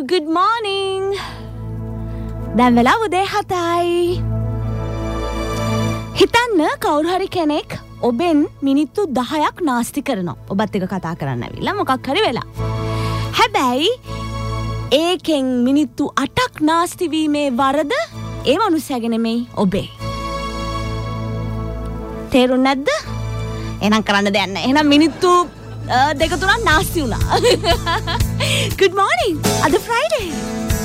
good morning. දැන් වෙලාව උදේ 7යි. හිතන්න කවුරු හරි කෙනෙක් ඔබෙන් මිනිත්තු 10ක් නාස්ති කරනවා. ඔබත් එක්ක කතා කරන්න ඇවිල්ලා මොකක් හරි වෙලා. හැබැයි ඒකෙන් මිනිත්තු 8ක් නාස්ති වීමේ වරද ඒ මනුස්සයාගේ නෙමෙයි ඔබේ. තේරුම් නැද්ද? එහෙනම් කරන්න දෙයක් නැහැ. එහෙනම් මිනිත්තු දෙක තුනක් නාස්ති වුණා. Good morning. අද Friday.